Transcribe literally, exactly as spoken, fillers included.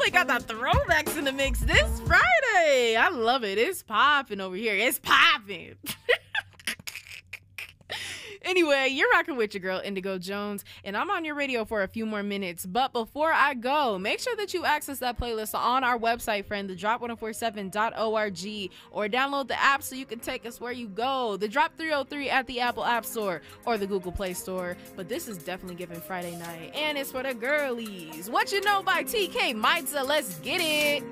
really got the throwbacks in the mix this Friday. I love it. It's popping over here. It's popping. Anyway, you're rocking with your girl, Indigo Jones, and I'm on your radio for a few more minutes. But before I go, make sure that you access that playlist on our website, friend, the drop one oh four seven dot org, or download the app so you can take us where you go. The Drop three oh three at the Apple App Store or the Google Play Store. But this is definitely giving Friday night, and it's for the girlies. What You Know by T K Maitza. Let's get it.